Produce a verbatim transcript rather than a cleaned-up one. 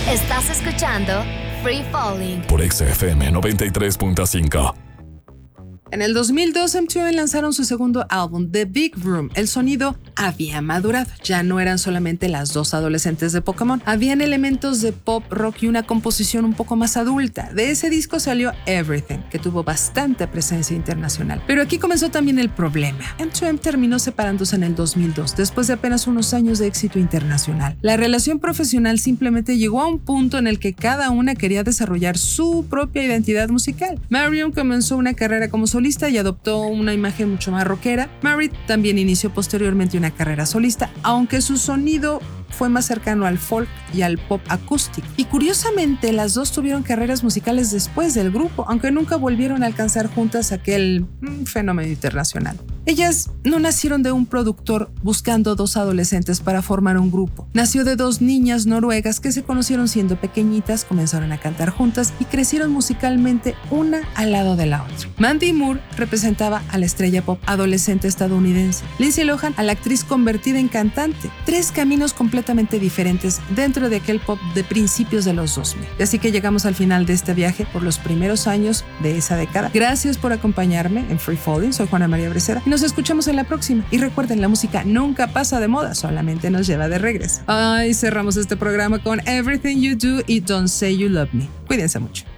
Estás escuchando Free Falling por X F M noventa y tres punto cinco. En el dos mil dos, M T V lanzaron su segundo álbum, The Big Room. El sonido había madurado. Ya no eran solamente las dos adolescentes de Pokémon. Habían elementos de pop, rock y una composición un poco más adulta. De ese disco salió Everything, que tuvo bastante presencia internacional. Pero aquí comenzó también el problema. M dos M terminó separándose en el dos mil dos, después de apenas unos años de éxito internacional. La relación profesional simplemente llegó a un punto en el que cada una quería desarrollar su propia identidad musical. Marion comenzó una carrera como solista y adoptó una imagen mucho más rockera. Mary también inició posteriormente una carrera solista, aunque su sonido fue más cercano al folk y al pop acústico. Y curiosamente, las dos tuvieron carreras musicales después del grupo, aunque nunca volvieron a alcanzar juntas aquel mm, fenómeno internacional. Ellas no nacieron de un productor buscando dos adolescentes para formar un grupo. Nació de dos niñas noruegas que se conocieron siendo pequeñitas, comenzaron a cantar juntas y crecieron musicalmente una al lado de la otra. Mandy Moore representaba a la estrella pop adolescente estadounidense. Lindsay Lohan a la actriz convertida en cantante. Tres caminos completamente diferentes dentro de aquel pop de principios de los dos mil. Y así que llegamos al final de este viaje por los primeros años de esa década. Gracias por acompañarme en Free Falling. Soy Juana María Brecera y nos escuchamos en la próxima. Y recuerden, la música nunca pasa de moda, solamente nos lleva de regreso. Ay, cerramos este programa con Everything You Do y Don't Say You Love Me. Cuídense mucho.